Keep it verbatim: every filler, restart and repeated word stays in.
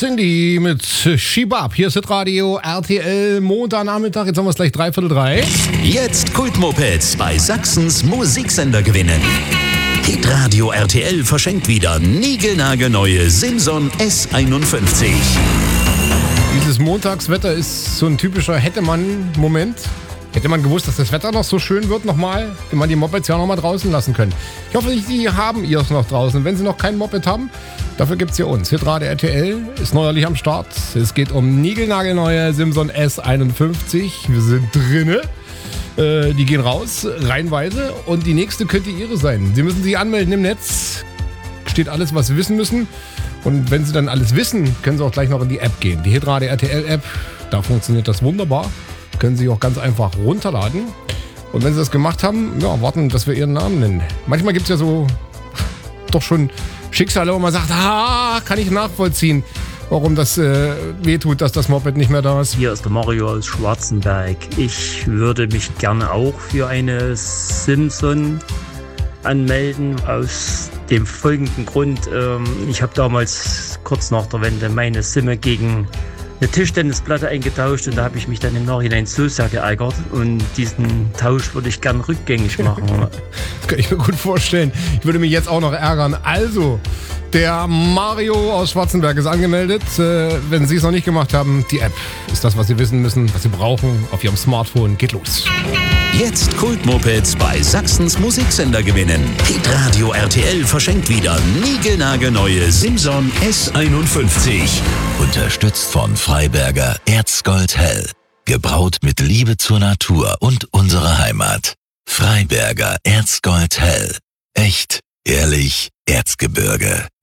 Cindy mit Shibab. Hier ist Hitradio R T L Montagnachmittag. Jetzt haben wir es gleich dreiviertel drei. Jetzt Kultmopeds bei Sachsens Musiksender gewinnen. Hitradio R T L verschenkt wieder niegelnagelneue Simson S einundfünfzig. Dieses Montagswetter ist so ein typischer Hätte-man-Moment. Hätte man gewusst, dass das Wetter noch so schön wird, nochmal, wenn man die Mopeds ja noch mal draußen lassen können. Ich hoffe, Sie haben ihr es noch draußen. Wenn Sie noch kein Moped haben, dafür gibt es hier uns. Hitradio R T L ist neuerlich am Start. Es geht um niegelnagelneue Simson S einundfünfzig. Wir sind drinne. Äh, die gehen raus, reihenweise. Und die nächste könnte Ihre sein. Sie müssen sich anmelden im Netz. Steht alles, was Sie wissen müssen. Und wenn Sie dann alles wissen, können Sie auch gleich noch in die App gehen. Die Hitradio R T L App, da funktioniert das wunderbar. Können Sie auch ganz einfach runterladen. Und wenn Sie das gemacht haben, ja, warten, dass wir Ihren Namen nennen. Manchmal gibt es ja so doch schon Schicksale, wo man sagt, ah, kann ich nachvollziehen, warum das äh, wehtut, dass das Moped nicht mehr da ist. Hier ist der Mario aus Schwarzenberg. Ich würde mich gerne auch für eine Simson anmelden, aus dem folgenden Grund. Ähm, ich habe damals kurz nach der Wende meine Simme gegen eine Tischtennisplatte eingetauscht und da habe ich mich dann im Nachhinein so sehr geärgert und diesen Tausch würde ich gern rückgängig machen. Das kann ich mir gut vorstellen. Ich würde mich jetzt auch noch ärgern. Also, der Mario aus Schwarzenberg ist angemeldet. Äh, wenn Sie es noch nicht gemacht haben, die App ist das, was Sie wissen müssen, was Sie brauchen auf Ihrem Smartphone. Geht los. Jetzt Kultmopeds bei Sachsens Musiksender gewinnen. Hitradio R T L verschenkt wieder niegelnagelneue Simson S einundfünfzig. Unterstützt von Freiberger Erzgold Hell. Gebraut mit Liebe zur Natur und unserer Heimat. Freiberger Erzgold Hell. Echt, ehrlich, Erzgebirge.